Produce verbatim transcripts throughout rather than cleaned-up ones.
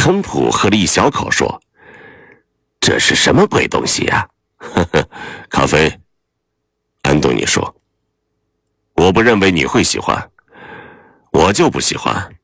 肯普喝了一小口说：“这是什么鬼东西呀？”呵呵，咖啡。安东尼说：“我不认为你会喜欢，我就不喜欢。”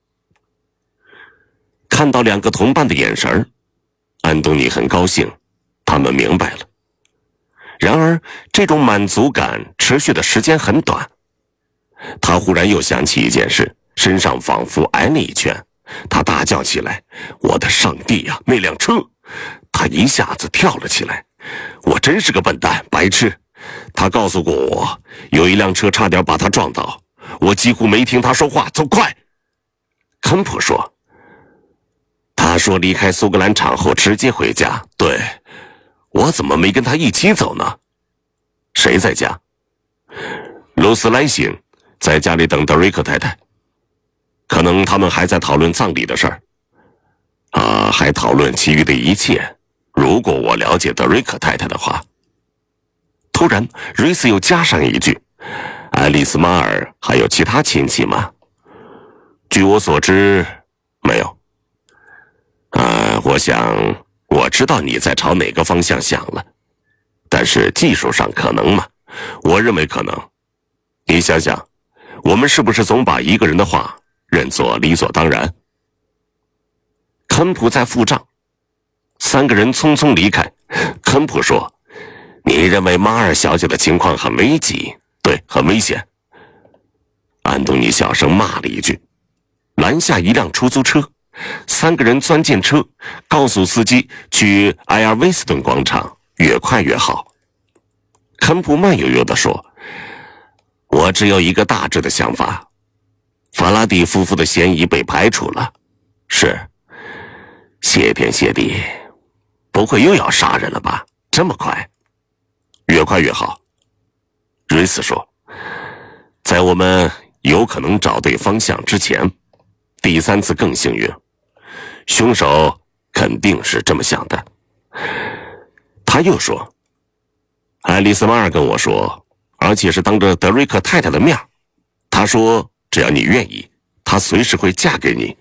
看到两个同伴的眼神，安东尼很高兴，他们明白了。然而，这种满足感持续的时间很短。他忽然又想起一件事，身上仿佛挨了一拳，他大叫起来：“我的上帝呀，那辆车！”他一下子跳了起来。我真是个笨蛋，白痴。他告诉过我，有一辆车差点把他撞倒，我几乎没听他说话。走快！肯普说。他说离开苏格兰场后直接回家。对，我怎么没跟他一起走呢？谁在家？露丝来信，在家里等德瑞克太太。可能他们还在讨论葬礼的事儿，啊，还讨论其余的一切。如果我了解德瑞克太太的话。突然，瑞斯又加上一句：“爱丽丝·马尔还有其他亲戚吗？”据我所知，没有。呃，我想我知道你在朝哪个方向想了，但是技术上可能吗？我认为可能。你想想，我们是不是总把一个人的话认作理所当然？肯普在付账，三个人匆匆离开。肯普说：“你认为马尔小姐的情况很危急？对，很危险。”安东尼小声骂了一句，拦下一辆出租车。三个人钻进车，告诉司机去埃尔威斯顿广场，越快越好。肯普慢悠悠地说：“我只有一个大致的想法，法拉第夫妇的嫌疑被排除了。是，谢天谢地，不会又要杀人了吧？这么快？越快越好。”瑞斯说：“在我们有可能找对方向之前，第三次更幸运。凶手肯定是这么想的。”他又说：“爱丽丝·马尔跟我说，而且是当着德瑞克太太的面，她说只要你愿意，她随时会嫁给你。”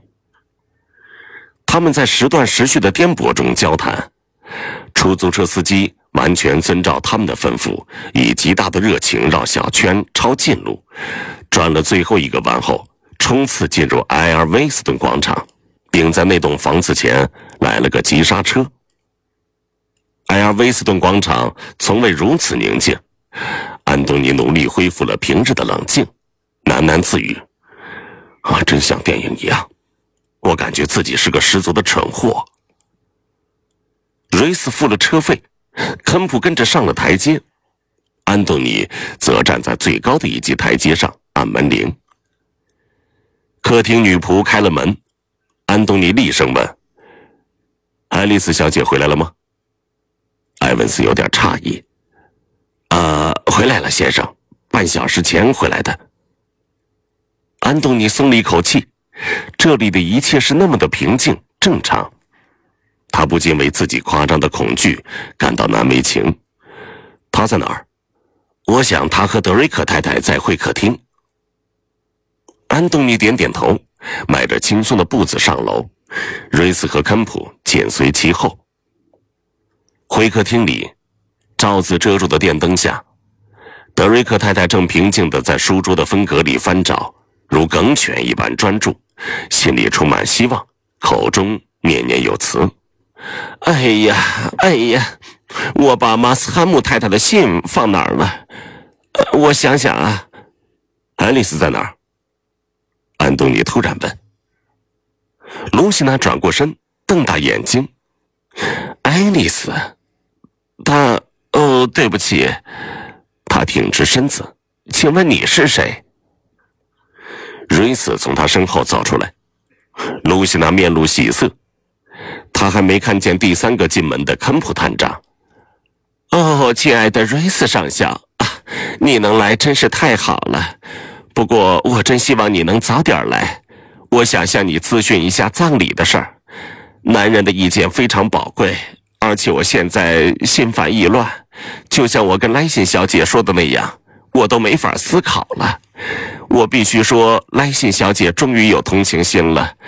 他们在时断时续的颠簸中交谈，出租车司机完全遵照他们的吩咐，以极大的热情绕小圈抄近路，转了最后一个弯后，冲刺进入埃尔威斯顿广场，并在那栋房子前来了个急刹车。埃尔威斯顿广场从未如此宁静。安东尼努力恢复了平日的冷静，喃喃自语：“啊，真像电影一样，我感觉自己是个十足的蠢货。”瑞斯付了车费，肯普跟着上了台阶，安东尼则站在最高的一级台阶上按门铃。客厅女仆开了门，安东尼厉声问：“爱丽丝小姐回来了吗？”埃文斯有点诧异：“呃，回来了，先生，半小时前回来的。”安东尼松了一口气，这里的一切是那么的平静正常，他不禁为自己夸张的恐惧感到难为情。他在哪儿？我想他和德瑞克太太在会客厅。安东尼点点头，迈着轻松的步子上楼，瑞斯和肯普紧随其后。会客厅里，罩子遮住的电灯下，德瑞克太太正平静地在书桌的分格里翻找，如梗犬一般专注，心里充满希望，口中念念有词：“哎呀，哎呀，我把马斯汉姆太太的信放哪儿了？呃、我想想啊，爱丽丝在哪儿？”安东尼突然问。露西娜转过身，瞪大眼睛：“爱丽丝？她……哦，对不起。”她挺直身子：“请问你是谁？”瑞斯从他身后走出来，露西娜面露喜色。他还没看见第三个进门的肯普探长。“哦，亲爱的瑞斯上校，啊，你能来真是太好了。不过我真希望你能早点来，我想向你咨询一下葬礼的事儿。男人的意见非常宝贵，而且我现在心烦意乱，就像我跟莱辛小姐说的那样，我都没法思考了。我必须说，莱辛小姐终于有同情心了。